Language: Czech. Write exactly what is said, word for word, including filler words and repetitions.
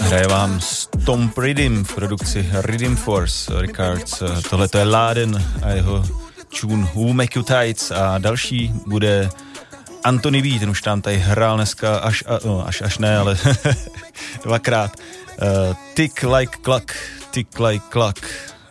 Hraje vám Stomp Rhythm v produkci Rhythm Force Records. Tohle to je Laden a jeho tune Who Make You Tights a další bude Anthony V, ten už tam tady hrál dneska až, no, až, až ne, ale dvakrát. Uh, Tick Like Clock, Tick Like Clock.